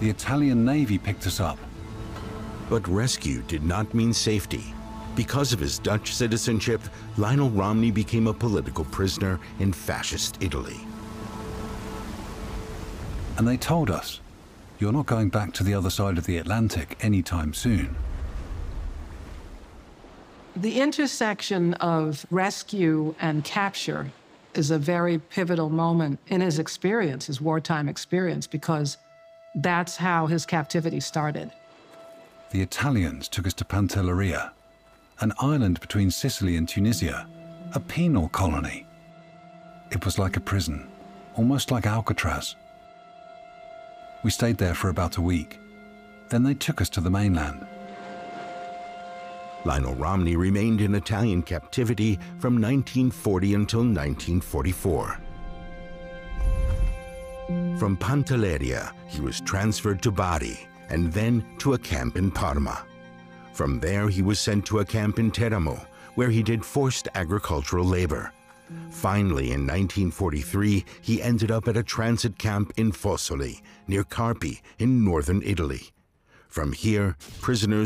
The Italian Navy picked us up. But rescue did not mean safety. Because of his Dutch citizenship, Lionel Romney became a political prisoner in fascist Italy. And they told us, you're not going back to the other side of the Atlantic anytime soon. The intersection of rescue and capture is a very pivotal moment in his experience, his wartime experience, because that's how his captivity started. The Italians took us to Pantelleria, an island between Sicily and Tunisia, a penal colony. It was like a prison, almost like Alcatraz. We stayed there for about a week. Then they took us to the mainland. Lionel Romney remained in Italian captivity from 1940 until 1944. From Pantelleria, he was transferred to Bari and then to a camp in Parma. From there, he was sent to a camp in Teramo, where he did forced agricultural labor. Finally, in 1943, he ended up at a transit camp in Fossoli, near Carpi, in northern Italy. From here, prisoners